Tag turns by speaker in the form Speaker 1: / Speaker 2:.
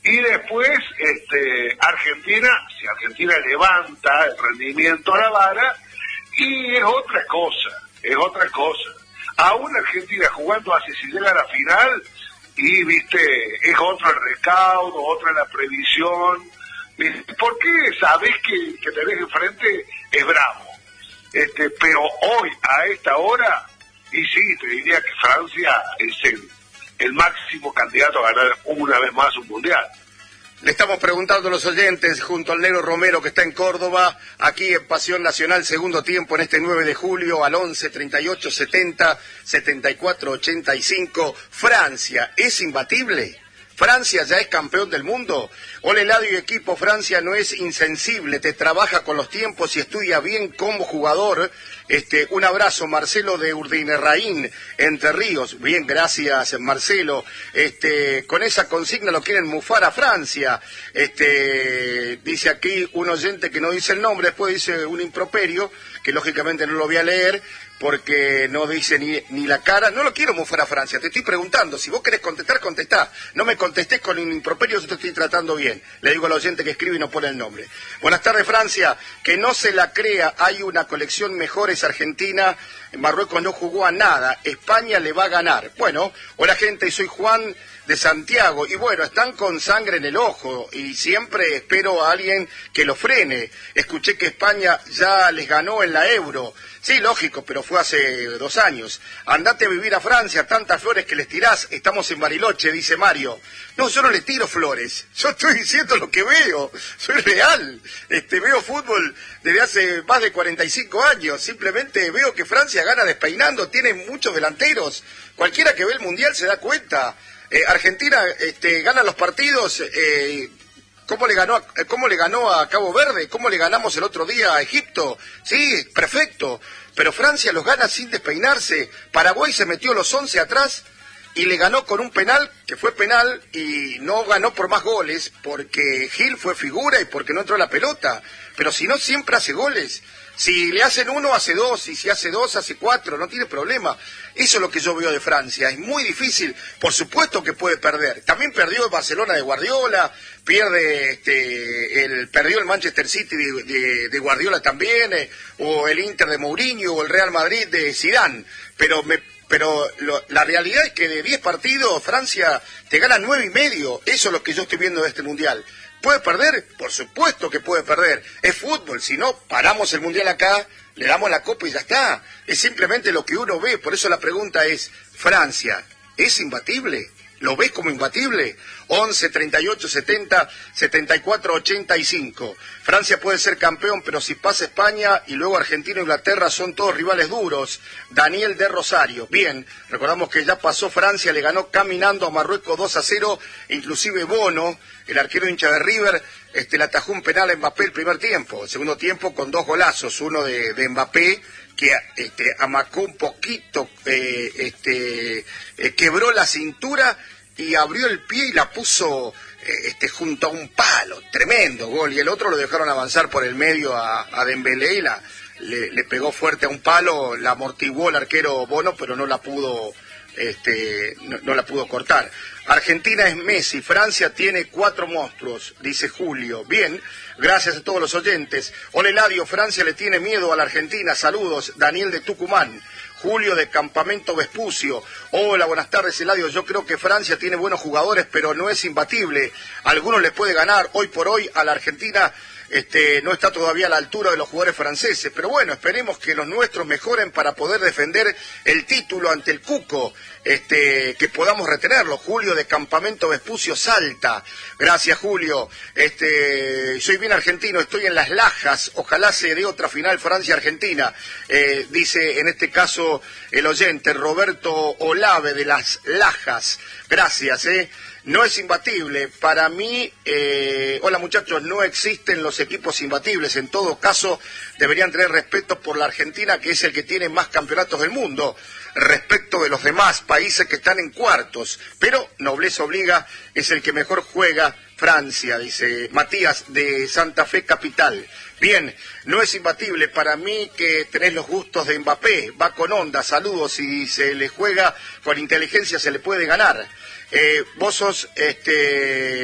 Speaker 1: Y después, Argentina, si Argentina levanta el rendimiento a la vara, y es otra cosa. Aún Argentina jugando así, si llega a la final, y es otro el recaudo, otra la previsión, ¿viste? Porque sabés que tenés enfrente es bravo. Pero hoy, a esta hora, y sí, te diría que Francia es el máximo candidato a ganar una vez más un mundial.
Speaker 2: Le estamos preguntando a los oyentes, junto al Negro Romero, que está en Córdoba, aquí en Pasión Nacional, segundo tiempo, en este 9 de julio, al 11 38 70 74 85. Francia, ¿es imbatible? ¿Francia ya es campeón del mundo? Hola Eladio y equipo, Francia no es insensible, te trabaja con los tiempos y estudia bien como jugador. Un abrazo, Marcelo de Urdineraín, Entre Ríos. Bien, gracias Marcelo. Con esa consigna lo quieren mufar a Francia. Dice aquí un oyente que no dice el nombre, después dice un improperio, que lógicamente no lo voy a leer, porque no dice ni la cara. No lo quiero mufar a Francia, te estoy preguntando. Si vos querés contestar, contestá. No me contestés con un improperio, yo te estoy tratando bien. Le digo al oyente que escribe y no pone el nombre. Buenas tardes, Francia. Que no se la crea, hay una colección mejor, es Argentina. Marruecos no jugó a nada. España le va a ganar. Bueno, hola gente, soy Juan de Santiago, y bueno, están con sangre en el ojo, y siempre espero a alguien que lo frene. Escuché que España ya les ganó en la Euro. Sí, lógico, pero fue hace 2 años. Andate a vivir a Francia, tantas flores que les tirás, estamos en Bariloche, dice Mario. No, yo no le tiro flores, yo estoy diciendo lo que veo, soy real. Veo fútbol desde hace más de 45 años, simplemente veo que Francia gana despeinando, tiene muchos delanteros. Cualquiera que ve el Mundial se da cuenta. Argentina gana los partidos. ¿Cómo le ganó a Cabo Verde? ¿Cómo le ganamos el otro día a Egipto? Sí, perfecto. Pero Francia los gana sin despeinarse. Paraguay se metió los 11 atrás y le ganó con un penal, que fue penal, y no ganó por más goles, porque Gil fue figura y porque no entró la pelota. Pero si no, siempre hace goles. Si le hacen 1, hace 2, y si hace 2, hace 4, no tiene problema. Eso es lo que yo veo de Francia, es muy difícil, por supuesto que puede perder. También perdió el Barcelona de Guardiola, perdió el Manchester City de Guardiola también, o el Inter de Mourinho, o el Real Madrid de Zidane. Pero la realidad es que de 10 partidos, Francia te gana 9,5, eso es lo que yo estoy viendo de este Mundial. ¿Puede perder? Por supuesto que puede perder. Es fútbol, si no, paramos el Mundial acá, le damos la copa y ya está. Es simplemente lo que uno ve, por eso la pregunta es, ¿Francia es imbatible? ¿Lo ves como imbatible? 11 38 70 74 85. Francia puede ser campeón, pero si pasa España y luego Argentina e Inglaterra son todos rivales duros. Daniel de Rosario. Bien, recordamos que ya pasó Francia, le ganó caminando a Marruecos 2-0, inclusive Bono, el arquero hincha de River, le atajó un penal a Mbappé el primer tiempo. El segundo tiempo con 2 golazos, uno de Mbappé, que amacó un poquito, quebró la cintura y abrió el pie y la puso junto a un palo, tremendo gol, y el otro lo dejaron avanzar por el medio a Dembélé y le pegó fuerte a un palo, la amortiguó el arquero Bono, pero no la pudo no la pudo cortar. Argentina es Messi, Francia tiene 4 monstruos, dice Julio. Bien, gracias a todos los oyentes. Hola Eladio, Francia le tiene miedo a la Argentina, saludos. Daniel de Tucumán. Julio de Campamento Vespucio. Hola, buenas tardes Eladio, yo creo que Francia tiene buenos jugadores, pero no es imbatible. Algunos le puede ganar, hoy por hoy a la Argentina no está todavía a la altura de los jugadores franceses, pero bueno, esperemos que los nuestros mejoren para poder defender el título ante el Cuco, que podamos retenerlo. Julio de Campamento Vespucio, Salta. Gracias Julio. Soy bien argentino, estoy en Las Lajas, ojalá se dé otra final Francia-Argentina, dice en este caso el oyente Roberto Olave de Las Lajas. Gracias, No es imbatible. Para mí, hola muchachos, no existen los equipos imbatibles. En todo caso, deberían tener respeto por la Argentina, que es el que tiene más campeonatos del mundo, respecto de los demás países que están en cuartos. Pero nobleza obliga, es el que mejor juega Francia, dice Matías de Santa Fe Capital. Bien, no es imbatible. Para mí que tenés los gustos de Mbappé, va con onda, saludos, si se le juega con inteligencia se le puede ganar. Vos sos